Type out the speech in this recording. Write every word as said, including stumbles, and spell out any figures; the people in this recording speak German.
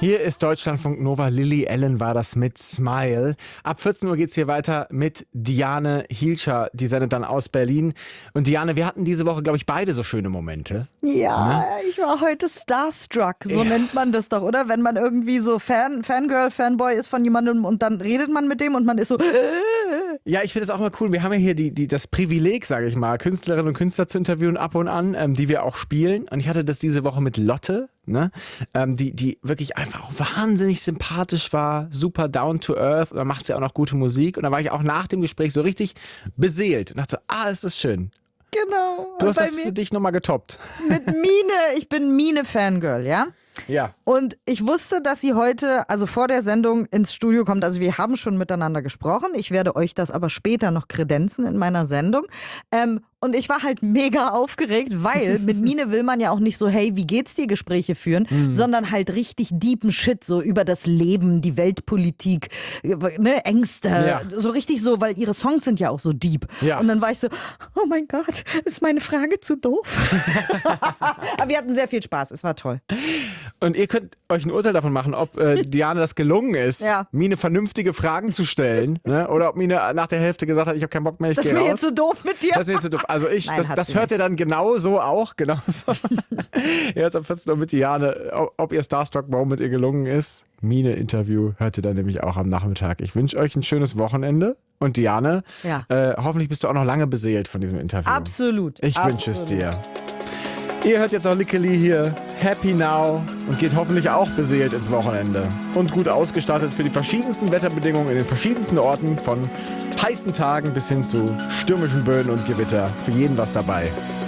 Hier ist Deutschlandfunk Nova. Lily Allen war das mit Smile. Ab vierzehn Uhr geht's hier weiter mit Diane Hielscher. Die sendet dann aus Berlin. Und Diane, wir hatten diese Woche, glaube ich, beide so schöne Momente. Ja, ne? ich war heute starstruck, so Ja. nennt man das doch, oder? Wenn man irgendwie so Fan, Fangirl, Fanboy ist von jemandem und dann redet man mit dem und man ist so... Ja, ich finde das auch mal cool. Wir haben ja hier die, die, das Privileg, sage ich mal, Künstlerinnen und Künstler zu interviewen ab und an, ähm, die wir auch spielen. Und ich hatte das diese Woche mit Lotte, ne? ähm, die, die wirklich einfach auch wahnsinnig sympathisch war, super down to earth. Und dann macht sie auch noch gute Musik. Und da war ich auch nach dem Gespräch so richtig beseelt und dachte, ah, ist das schön. Genau. Du hast Bei das mir für dich nochmal getoppt. mit Mine, ich bin Mine-Fangirl, ja? Ja. Und ich wusste, dass sie heute, also vor der Sendung, ins Studio kommt. Also wir haben schon miteinander gesprochen. Ich werde euch das aber später noch kredenzen in meiner Sendung. Ähm, und ich war halt mega aufgeregt, weil mit Mine will man ja auch nicht so, hey, wie geht's dir, Gespräche führen, mhm. sondern halt richtig deepen Shit, so über das Leben, die Weltpolitik, ne, Ängste, ja. so richtig so, weil ihre Songs sind ja auch so deep. Ja. Und dann war ich so, oh mein Gott, ist meine Frage zu doof? Aber wir hatten sehr viel Spaß, es war toll. Und ihr könnt euch ein Urteil davon machen, ob äh, Diane das gelungen ist, ja. Mine vernünftige Fragen zu stellen, ne? Oder ob Mine nach der Hälfte gesagt hat, ich habe keinen Bock mehr, ich gehe raus. Das ist mir jetzt zu doof mit dir. Das ist mir jetzt zu doof. Also ich, Nein, das, das hört nicht. ihr dann genauso auch, genauso. Jetzt am vierzehn Uhr mit Diane, ob, ob ihr Starstruck Wow mit ihr gelungen ist. Mine-Interview hört ihr dann nämlich auch am Nachmittag. Ich wünsche euch ein schönes Wochenende. Und Diane, ja. äh, hoffentlich bist du auch noch lange beseelt von diesem Interview. Absolut. Ich Absolut. wünsche es dir. Ihr hört jetzt auch Lickeli hier, Happy Now, und geht hoffentlich auch beseelt ins Wochenende. Und gut ausgestattet für die verschiedensten Wetterbedingungen in den verschiedensten Orten, von heißen Tagen bis hin zu stürmischen Böen und Gewitter. Für jeden was dabei.